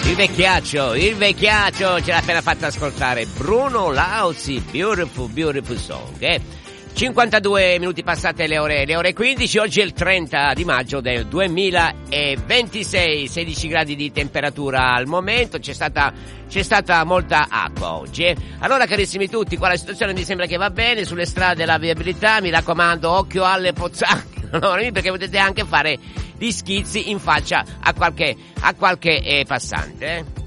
Il vecchiaccio ce l'ha appena fatta ascoltare Bruno Lauzi, Beautiful Song. 52 minuti passate le ore 15, oggi è il 30 di maggio del 2026, 16 gradi di temperatura al momento, c'è stata molta acqua oggi. Allora carissimi tutti, qua la situazione mi sembra che va bene, sulle strade la viabilità, mi raccomando, occhio alle pozzanghere, perché potete anche fare gli schizzi in faccia a qualche passante.